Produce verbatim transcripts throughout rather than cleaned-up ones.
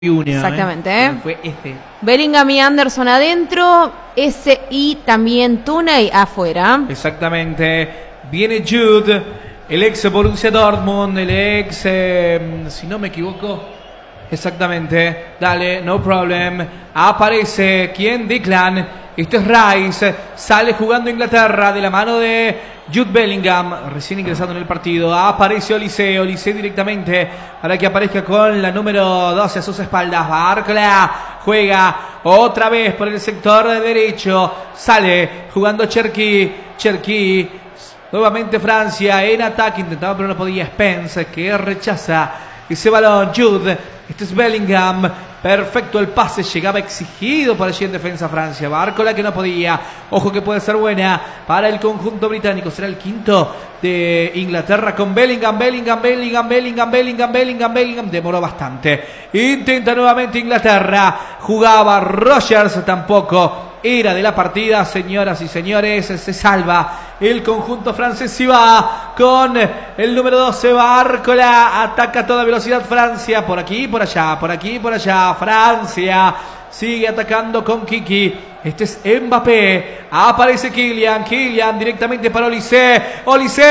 Uno, Exactamente, ¿eh? ¿eh? Fue este. Bellingham y Anderson adentro, S y también Tuney afuera. Exactamente. Viene Jude, el ex Borussia Dortmund, el ex, eh, si no me equivoco, exactamente. Dale, no problem. Aparece, ¿quién? Declan. Este es Rice. Sale jugando Inglaterra de la mano de Jude Bellingham, recién ingresando en el partido. Aparece Olise, Olise directamente para que aparezca con la número doce a sus espaldas. Barcola juega otra vez por el sector de derecho. Sale jugando Cherki, Cherki. Nuevamente Francia en ataque, intentaba pero no podía. Spence que rechaza ese balón. Jude, este es Bellingham. Perfecto el pase, llegaba exigido por allí en defensa Francia. Barcola que no podía. Ojo que puede ser buena para el conjunto británico. Será el quinto de Inglaterra con Bellingham, Bellingham, Bellingham, Bellingham, Bellingham, Bellingham, Bellingham. Demoró bastante. Intenta nuevamente Inglaterra. Jugaba Rogers, tampoco era de la partida, señoras y señores. Se salva el conjunto francés y va con el número doce, Barcola. Ataca a toda velocidad Francia. Por aquí, por allá, por aquí, por allá. Francia sigue atacando con Kiki. Este es Mbappé. Aparece Kylian. Kylian directamente para Olise. Olise.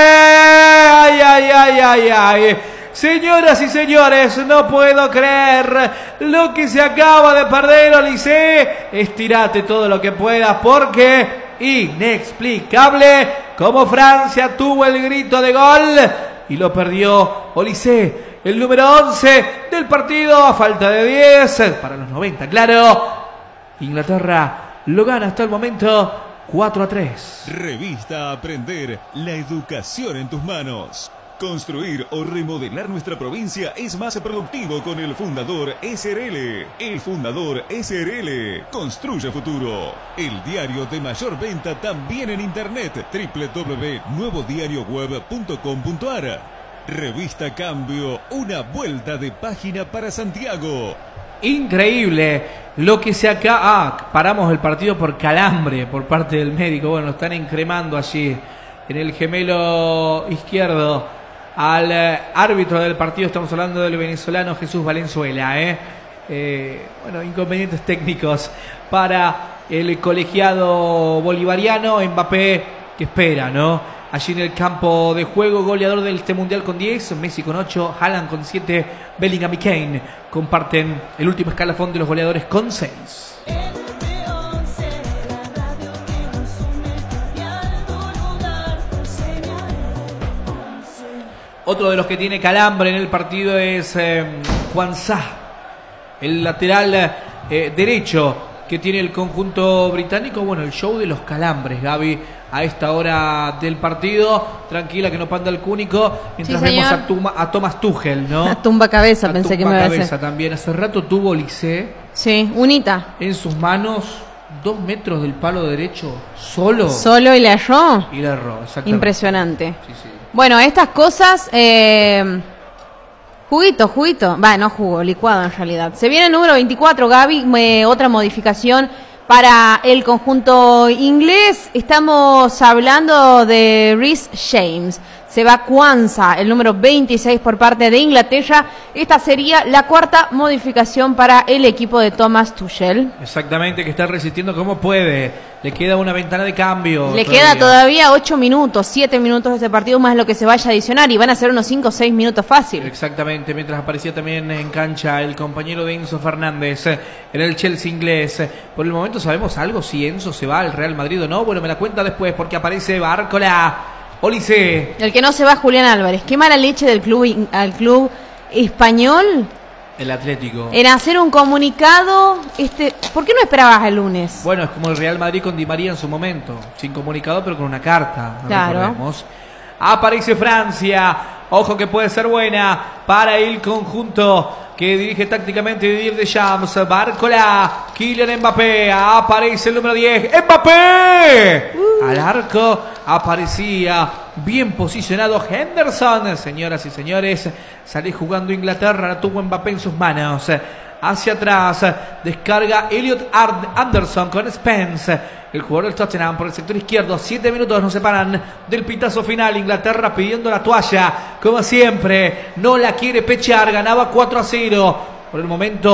Ay, ay, ay, ay, ay. Señoras y señores, no puedo creer lo que se acaba de perder Olise. Estirate todo lo que puedas porque inexplicable como Francia tuvo el grito de gol y lo perdió Olise. El número once del partido a falta de diez para los noventa, claro. Inglaterra lo gana hasta el momento cuatro a tres. Revista Aprender, la educación en tus manos. Construir o remodelar nuestra provincia es más productivo con el Fundador S R L. El Fundador S R L construye futuro. El diario de mayor venta también en internet, doble u doble u doble u punto nuevo diario web punto com punto a r. Revista Cambio, una vuelta de página para Santiago. Increíble lo que se acá. Ah, paramos el partido por calambre por parte del médico. Bueno, están encremando allí en el gemelo izquierdo al eh, árbitro del partido. Estamos hablando del venezolano Jesús Valenzuela. ¿eh? Eh, bueno, inconvenientes técnicos para el colegiado bolivariano. Mbappé que espera, ¿no? Allí en el campo de juego, goleador de este mundial con diez, Messi con ocho, Haaland con siete, Bellingham y Kane comparten el último escalafón de los goleadores con seis. Otro de los que tiene calambre en el partido es eh, Kwanzaa, el lateral eh, derecho que tiene el conjunto británico. Bueno, el show de los calambres, Gaby, a esta hora del partido. Tranquila que no panda el cúnico. Mientras sí, vemos a, Tuma, a Thomas Tuchel, ¿no? A tumba cabeza, a pensé tumba que me iba a cabeza decir. También. Hace rato tuvo Olise. Sí, unita. En sus manos, dos metros del palo derecho, solo. Solo y le erró. Y le erró, exactamente. Impresionante. Sí, sí. Bueno, estas cosas... Eh, juguito, juguito. Va, no jugo, licuado en realidad. Se viene el número veinticuatro, Gaby. Eh, otra modificación para el conjunto inglés. Estamos hablando de Reece James. Se va Kwanzaa, el número veintiséis por parte de Inglaterra. Esta sería la cuarta modificación para el equipo de Thomas Tuchel. Exactamente, que está resistiendo como puede. Le queda una ventana de cambio. Le todavía. queda todavía ocho minutos, siete minutos de este partido, más lo que se vaya a adicionar. Y van a ser unos cinco o seis minutos fácil. Exactamente, mientras aparecía también en cancha el compañero de Enzo Fernández en el Chelsea inglés. Por el momento sabemos algo, si Enzo se va al Real Madrid o no. Bueno, me la cuenta después porque aparece Barcola. Olise. El que no se va, Julián Álvarez. Qué mala leche del club al club español El Atlético. en hacer un comunicado. Este, ¿por qué no esperabas el lunes? Bueno, es como el Real Madrid con Di María en su momento. Sin comunicado, pero con una carta. No Claro. recordemos. Aparece Francia. Ojo que puede ser buena para el conjunto que dirige tácticamente Didier Deschamps. Barcola, Kylian Mbappé. Aparece el número diez. ¡Mbappé! Uh. Al arco aparecía bien posicionado Henderson. Señoras y señores, sale jugando Inglaterra. La tuvo Mbappé en sus manos. Hacia atrás, descarga Elliot Anderson con Spence, el jugador del Tottenham, por el sector izquierdo. Siete minutos nos separan del pitazo final. Inglaterra pidiendo la toalla, como siempre. No la quiere pechear, ganaba cuatro a cero. por el momento